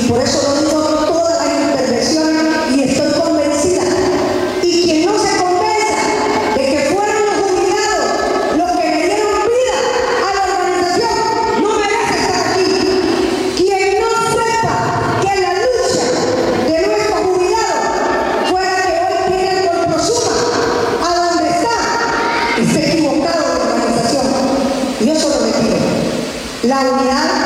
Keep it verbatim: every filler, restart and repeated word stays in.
por eso lo digo todas las intervenciones y estoy convencida. Y quien no se convenza de que fueron los jubilados los que le dieron vida a la organización, no merece estar aquí. Quien no sepa que la lucha de nuestros jubilados fue la que hoy tiene el Colprosuma a donde está, está equivocado de la organización. Y yo solo le pido la unidad